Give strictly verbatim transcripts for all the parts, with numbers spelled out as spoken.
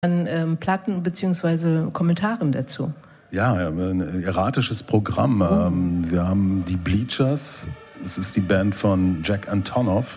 an ähm, Platten bzw. Kommentaren dazu. Ja, ein erratisches Programm. Oh. Ähm, wir haben die Bleachers, das ist die Band von Jack Antonoff.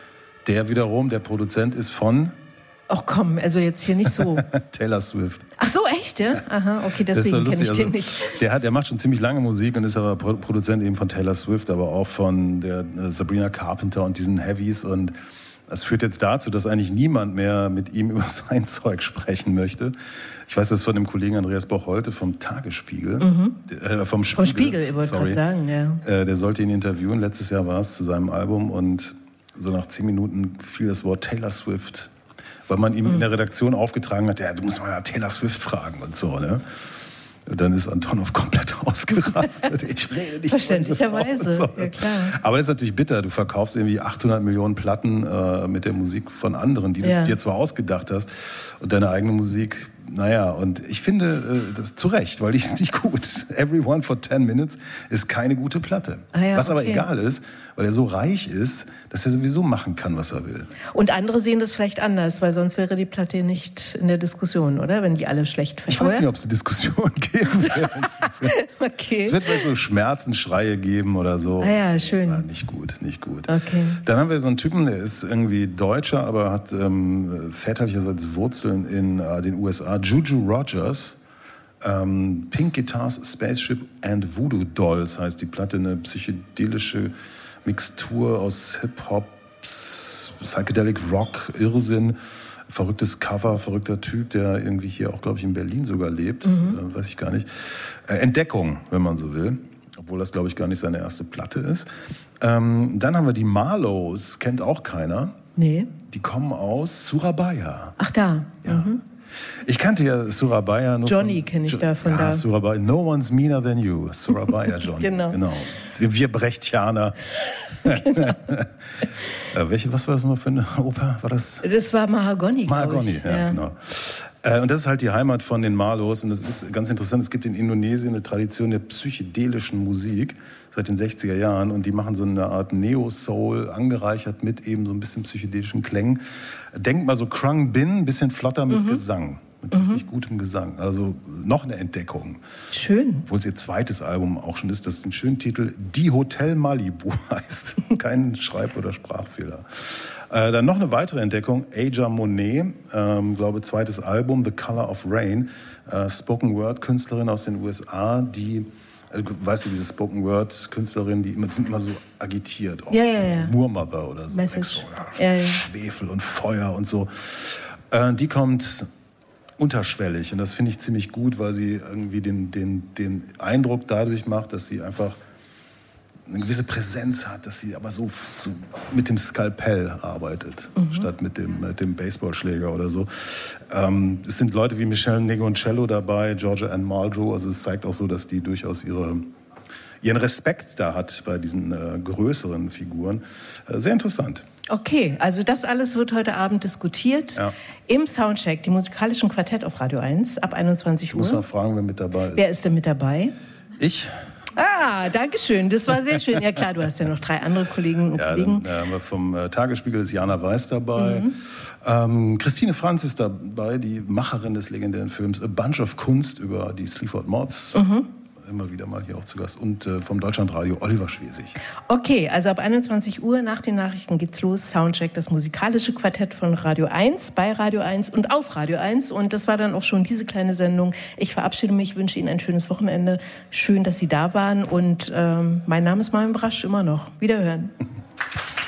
Der wiederum, der Produzent ist von... Ach komm, also jetzt hier nicht so. Taylor Swift. Ach so, echt, ja? Aha, okay, deswegen kenne ich also, den nicht. Der, hat, der macht schon ziemlich lange Musik und ist aber Produzent eben von Taylor Swift, aber auch von der äh, Sabrina Carpenter und diesen Heavies. Und das führt jetzt dazu, dass eigentlich niemand mehr mit ihm über sein Zeug sprechen möchte. Ich weiß das von dem Kollegen Andreas Bocholte vom Tagesspiegel. Mhm. Äh, vom Spiegel, vom Spiegel, ich wollte gerade sagen, ja. Äh, der sollte ihn interviewen, letztes Jahr war es, zu seinem Album. Und so nach zehn Minuten fiel das Wort Taylor Swift, weil man ihm mhm. in der Redaktion aufgetragen hat, ja, du musst mal ja Taylor Swift fragen und so, ne? Und dann ist Antonoff komplett ausgerastet. Ich rede nicht verständlicherweise, so. Ja klar. Aber das ist natürlich bitter. Du verkaufst irgendwie achthundert Millionen Platten äh, mit der Musik von anderen, die ja. du dir zwar ausgedacht hast, und deine eigene Musik, naja, und ich finde äh, das zu Recht, weil die ist nicht gut. Everyone for ten minutes ist keine gute Platte. Ah ja, was okay. aber egal ist, weil er so reich ist, dass er sowieso machen kann, was er will. Und andere sehen das vielleicht anders, weil sonst wäre die Platte nicht in der Diskussion, oder? Wenn die alle schlecht finden. Ich weiß nicht, ob es eine Diskussion geben wird. Okay. Es wird vielleicht so Schmerzensschreie geben oder so. Ah ja, schön. Ja, nicht gut, nicht gut. Okay. Dann haben wir so einen Typen, der ist irgendwie Deutscher, aber hat ähm, väterlicherseits Wurzeln in äh, den U S A. Juju Rogers. Ähm, Pink Guitars, Spaceship and Voodoo Dolls heißt die Platte, eine psychedelische Mixtur aus Hip-Hop, Psychedelic Rock, Irrsinn, verrücktes Cover, verrückter Typ, der irgendwie hier auch, glaube ich, in Berlin sogar lebt, mhm. äh, weiß ich gar nicht. Äh, Entdeckung, wenn man so will, obwohl das, glaube ich, gar nicht seine erste Platte ist. Ähm, dann haben wir die Marlows, kennt auch keiner. Nee. Die kommen aus Surabaya. Ach da, ja. Mhm. Ich kannte ja Surabaya nur Johnny kenne ich jo- da von ja, da. Surabaya. No one's meaner than you. Surabaya Johnny. Genau. genau. Wir, wir Brechtianer. Genau. äh, welche, was war das nochmal für eine Oper? War das? Das war Mahagoni. Mahagoni, ja, ja, genau. Äh, und das ist halt die Heimat von den Marlows. Und das ist ganz interessant. Es gibt in Indonesien eine Tradition der psychedelischen Musik seit den sechziger Jahren. Und die machen so eine Art Neo-Soul, angereichert mit eben so ein bisschen psychedelischen Klängen. Denk mal so Krung Bin, ein bisschen flotter mit mhm. Gesang. Mit mhm. richtig gutem Gesang. Also noch eine Entdeckung. Schön. Obwohl es ihr zweites Album auch schon ist, das den schönen Titel Die Hotel Malibu heißt. Kein Schreib- oder Sprachfehler. Äh, dann noch eine weitere Entdeckung, Aja Monet, ähm, glaube zweites Album, The Color of Rain. Äh, Spoken-Word-Künstlerin aus den U S A, die, äh, weißt du, diese Spoken-Word-Künstlerin, die, immer, die sind immer so agitiert. Auch ja, ja, ja. Moormother oder so. Message. so ja, ja, ja. Schwefel und Feuer und so. Äh, die kommt unterschwellig und das finde ich ziemlich gut, weil sie irgendwie den, den, den Eindruck dadurch macht, dass sie einfach eine gewisse Präsenz hat, dass sie aber so, so mit dem Skalpell arbeitet, mhm. statt mit dem, mit dem Baseballschläger oder so. Ähm, es sind Leute wie Michelle Negoncello dabei, Georgia Ann Muldrow, also es zeigt auch so, dass die durchaus ihre, ihren Respekt da hat bei diesen äh, größeren Figuren. Äh, sehr interessant. Okay, also das alles wird heute Abend diskutiert. Ja. Im Soundcheck, die musikalischen Quartett auf Radio eins, ab einundzwanzig Uhr. Ich muss noch fragen, wer mit dabei ist. Wer ist denn mit dabei? Ich. Ah, danke schön, das war sehr schön. Ja klar, du hast ja noch drei andere Kollegen und ja, Kollegen. Dann, äh, haben wir vom äh, Tagesspiegel ist Jana Weiß dabei. Mhm. Ähm, Christine Franz ist dabei, die Macherin des legendären Films A Bunch of Kunst über die Sleaford Mods. Mhm. Immer wieder mal hier auch zu Gast. Und äh, vom Deutschlandradio Oliver Schwesig. Okay, also ab einundzwanzig Uhr nach den Nachrichten geht's los. Soundcheck, das musikalische Quartett von Radio eins, bei Radio eins und auf Radio eins. Und das war dann auch schon diese kleine Sendung. Ich verabschiede mich, wünsche Ihnen ein schönes Wochenende. Schön, dass Sie da waren. Und ähm, mein Name ist Marion Brasch, immer noch. Wiederhören.